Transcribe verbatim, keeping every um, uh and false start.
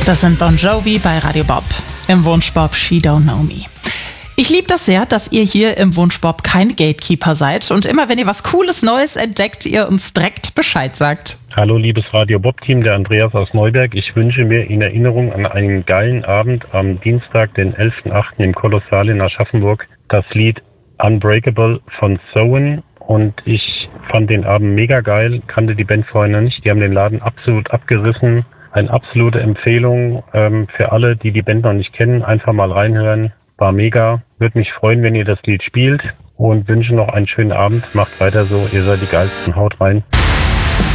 Das sind Bon Jovi bei Radio Bob im Wunschbob She Don't Know Me. Ich liebe das sehr, dass ihr hier im Wunschbob kein Gatekeeper seid und immer, wenn ihr was Cooles Neues entdeckt, ihr uns direkt Bescheid sagt. Hallo liebes Radio Bob-Team, der Andreas aus Neuberg. Ich wünsche mir in Erinnerung an einen geilen Abend am Dienstag, den elften achten im Kolossal in Aschaffenburg, das Lied Unbreakable von Soen. Und ich fand den Abend mega geil, kannte die Band vorher noch nicht. Die haben den Laden absolut abgerissen. Eine absolute Empfehlung ähm, für alle, die die Band noch nicht kennen. Einfach mal reinhören. War mega. Würde mich freuen, wenn ihr das Lied spielt. Und wünsche noch einen schönen Abend. Macht weiter so. Ihr seid die Geilsten. Haut rein.